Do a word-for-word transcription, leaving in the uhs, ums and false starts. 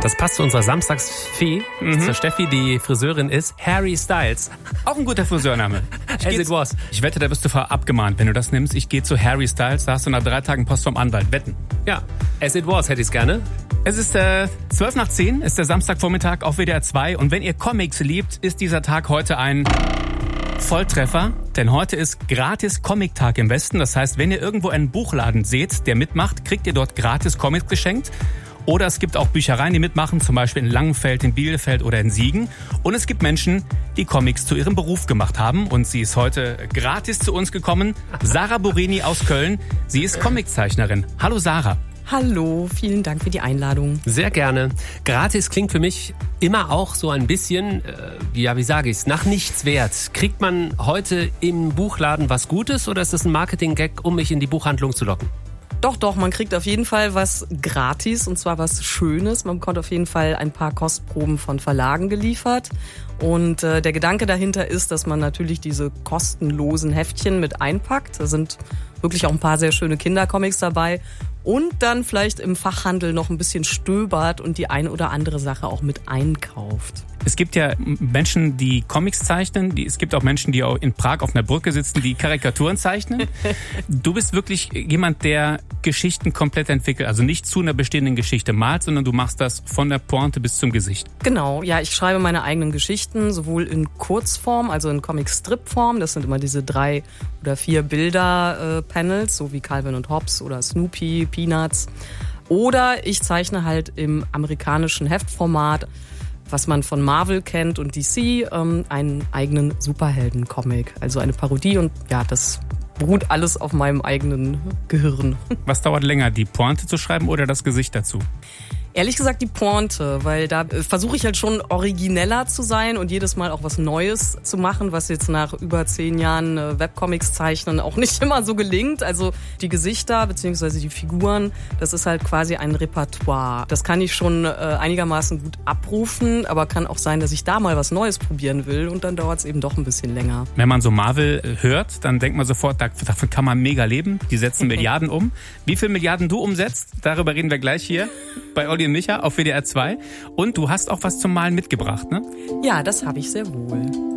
Das passt zu unserer Samstagsfee, mhm. zur Steffi, die Friseurin ist. Harry Styles. Auch ein guter Friseurname. As it was. Ich wette, da wirst du vorab abgemahnt, wenn du das nimmst. Ich gehe zu Harry Styles, da hast du nach drei Tagen Post vom Anwalt. Wetten. Ja, as it was hätte ich es gerne. Es ist äh, zwölf nach zehn, ist der Samstagvormittag auf W D R zwei. Und wenn ihr Comics liebt, ist dieser Tag heute ein Volltreffer. Denn heute ist gratis Comic-Tag im Westen. Das heißt, wenn ihr irgendwo einen Buchladen seht, der mitmacht, kriegt ihr dort gratis Comics geschenkt. Oder es gibt auch Büchereien, die mitmachen, zum Beispiel in Langenfeld, in Bielefeld oder in Siegen. Und es gibt Menschen, die Comics zu ihrem Beruf gemacht haben. Und sie ist heute gratis zu uns gekommen. Sarah Burini aus Köln. Sie ist Comiczeichnerin. Hallo Sarah. Hallo, vielen Dank für die Einladung. Sehr gerne. Gratis klingt für mich immer auch so ein bisschen, äh, ja, wie sage ich's, nach nichts wert. Kriegt man heute im Buchladen was Gutes oder ist das ein Marketing-Gag, um mich in die Buchhandlung zu locken? Doch, doch, man kriegt auf jeden Fall was gratis und zwar was Schönes. Man bekommt auf jeden Fall ein paar Kostproben von Verlagen geliefert. Und äh, der Gedanke dahinter ist, dass man natürlich diese kostenlosen Heftchen mit einpackt. Da sind wirklich auch ein paar sehr schöne Kindercomics dabei. Und dann vielleicht im Fachhandel noch ein bisschen stöbert und die eine oder andere Sache auch mit einkauft. Es gibt ja Menschen, die Comics zeichnen. Die, es gibt auch Menschen, die auch in Prag auf einer Brücke sitzen, die Karikaturen zeichnen. Du bist wirklich jemand, der Geschichten komplett entwickelt. Also nicht zu einer bestehenden Geschichte malt, sondern du machst das von der Pointe bis zum Gesicht. Genau, ja, ich schreibe meine eigenen Geschichten, sowohl in Kurzform, also in Comic-Strip-Form. Das sind immer diese drei oder vier Bilder-Panels, so wie Calvin und Hobbes oder Snoopy, Peanuts. Oder ich zeichne halt im amerikanischen Heftformat, was man von Marvel kennt und D C, ähm, einen eigenen Superhelden-Comic. Also eine Parodie und ja, das beruht alles auf meinem eigenen Gehirn. Was dauert länger, die Pointe zu schreiben oder das Gesicht dazu? Ehrlich gesagt die Pointe, weil da versuche ich halt schon origineller zu sein und jedes Mal auch was Neues zu machen, was jetzt nach über zehn Jahren Webcomics zeichnen auch nicht immer so gelingt. Also die Gesichter bzw. die Figuren, das ist halt quasi ein Repertoire. Das kann ich schon äh, einigermaßen gut abrufen, aber kann auch sein, dass ich da mal was Neues probieren will und dann dauert es eben doch ein bisschen länger. Wenn man so Marvel hört, dann denkt man sofort, davon kann man mega leben. Die setzen Milliarden um. Wie viel Milliarden du umsetzt, darüber reden wir gleich hier bei Olli und Micha auf W D R zwei. Und du hast auch was zum Malen mitgebracht, ne? Ja, das habe ich sehr wohl.